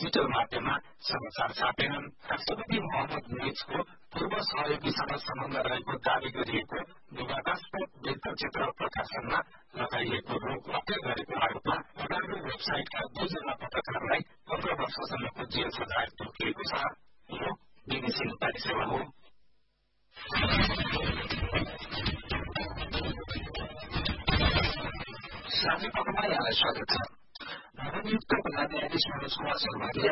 Digital माध्यममा समाचार छापेनन्। राष्ट्रपति मोहम्मद मुइजको पूर्व सहयोगीसँग सम्बन्ध रहेको दावी गरिएको विवादास्पद वृत्तचित्र प्रकाशनमा लगाइएको रोक रद्द गरेको आरोपमा उनीहरू वेबसाइटका 2 जना पत्रकारलाई 15 वर्षसम्मको जेल सजाय तोकिएको छ। यो BBC नेपाली सेवा हो। साझा खबरमा यहाँलाई स्वागत छ। नवनियुक्त प्रधान न्यायाधीश मनोज कुमार शर्माले